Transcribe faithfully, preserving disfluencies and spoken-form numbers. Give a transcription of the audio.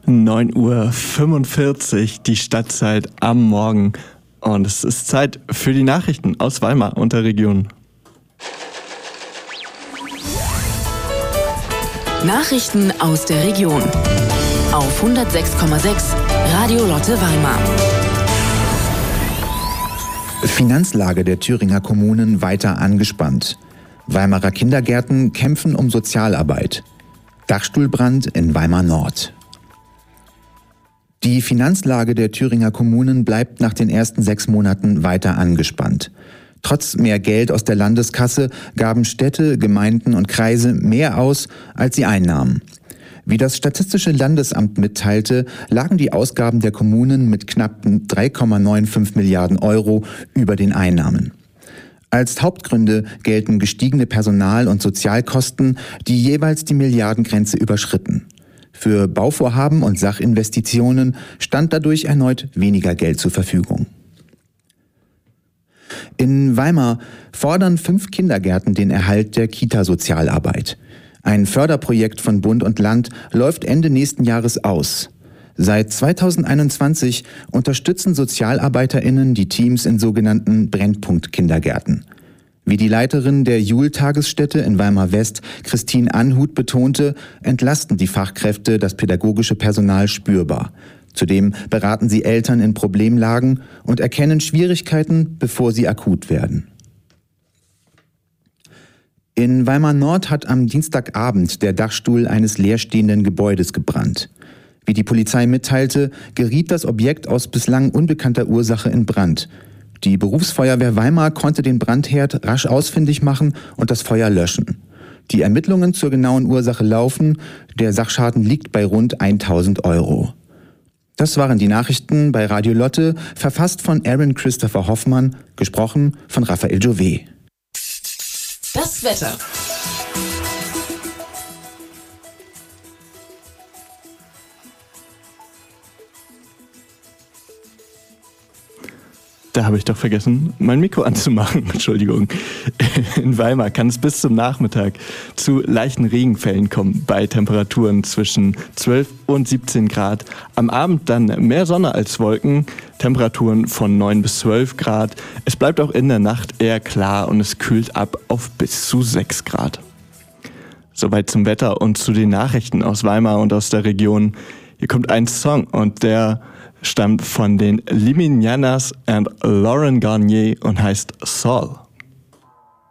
neun Uhr fünfundvierzig, die Stadtzeit am Morgen. Und es ist Zeit für die Nachrichten aus Weimar und der Region. Nachrichten aus der Region auf hundertsechs Komma sechs Radio Lotte Weimar. Finanzlage der Thüringer Kommunen weiter angespannt. Weimarer Kindergärten kämpfen um Sozialarbeit. Dachstuhlbrand in Weimar Nord. Die Finanzlage der Thüringer Kommunen bleibt nach den ersten sechs Monaten weiter angespannt. Trotz mehr Geld aus der Landeskasse gaben Städte, Gemeinden und Kreise mehr aus, als sie einnahmen. Wie das Statistische Landesamt mitteilte, lagen die Ausgaben der Kommunen mit knapp drei Komma fünfundneunzig Milliarden Euro über den Einnahmen. Als Hauptgründe gelten gestiegene Personal- und Sozialkosten, die jeweils die Milliardengrenze überschritten. Für Bauvorhaben und Sachinvestitionen stand dadurch erneut weniger Geld zur Verfügung. In Weimar fordern fünf Kindergärten den Erhalt der Kita-Sozialarbeit. Ein Förderprojekt von Bund und Land läuft Ende nächsten Jahres aus. Seit zweitausendeinundzwanzig unterstützen SozialarbeiterInnen die Teams in sogenannten Brennpunkt-Kindergärten. Wie die Leiterin der Jul-Tagesstätte in Weimar West, Christine Anhut, betonte, entlasten die Fachkräfte das pädagogische Personal spürbar. Zudem beraten sie Eltern in Problemlagen und erkennen Schwierigkeiten, bevor sie akut werden. In Weimar Nord hat am Dienstagabend der Dachstuhl eines leerstehenden Gebäudes gebrannt. Wie die Polizei mitteilte, geriet das Objekt aus bislang unbekannter Ursache in Brand. Die Berufsfeuerwehr Weimar konnte den Brandherd rasch ausfindig machen und das Feuer löschen. Die Ermittlungen zur genauen Ursache laufen. Der Sachschaden liegt bei rund tausend Euro. Das waren die Nachrichten bei Radio Lotte, verfasst von Aaron Christopher Hoffmann, gesprochen von Raphael Jouvet. Das Wetter. Da habe ich doch vergessen, mein Mikro anzumachen. Entschuldigung. In Weimar kann es bis zum Nachmittag zu leichten Regenfällen kommen, bei Temperaturen zwischen zwölf und siebzehn Grad. Am Abend dann mehr Sonne als Wolken, Temperaturen von neun bis zwölf Grad. Es bleibt auch in der Nacht eher klar und es kühlt ab auf bis zu sechs Grad. Soweit zum Wetter und zu den Nachrichten aus Weimar und aus der Region. Hier kommt ein Song und der stammt von den Liminianas und Lauren Garnier und heißt Saul.